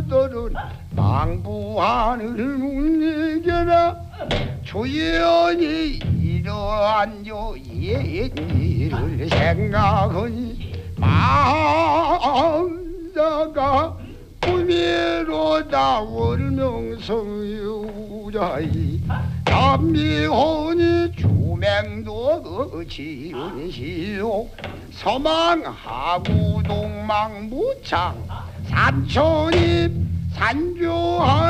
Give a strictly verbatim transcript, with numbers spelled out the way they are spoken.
우들은 망부하늘 울리게나 조연히 이러한 요 옛일을 생각은 마음다가 꿈이로다 월명성유자이 남미혼이 주맹도 지은시요 서망하고 동망무창 삼천이 산조하